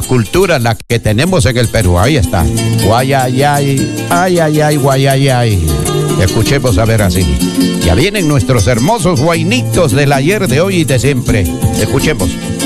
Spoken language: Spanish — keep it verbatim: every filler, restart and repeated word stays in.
cultura la que tenemos en el Perú. Ahí está. Guayayay, ay, ay, ay, guayayay. Escuchemos a ver así. Ya vienen nuestros hermosos guainitos del ayer, de hoy y de siempre. Escuchemos.